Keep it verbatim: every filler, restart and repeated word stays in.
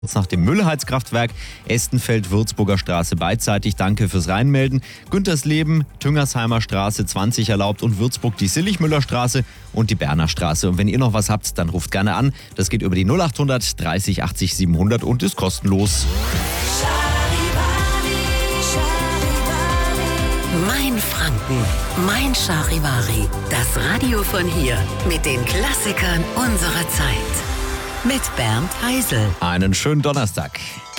Nach dem Müllheizkraftwerk Estenfeld-Würzburger Straße beidseitig. Danke fürs Reinmelden. Güntersleben, Tüngersheimer Straße zwanzig erlaubt und Würzburg die Sillig-Müller-Straße und die Berner Straße. Und wenn ihr noch was habt, dann ruft gerne an. Das geht über die null acht hundert dreißig achtzig siebenhundert und ist kostenlos. Mein Franken, mein Charivari. Das Radio von hier mit den Klassikern unserer Zeit. Mit Bernd Heisel. Einen schönen Donnerstag.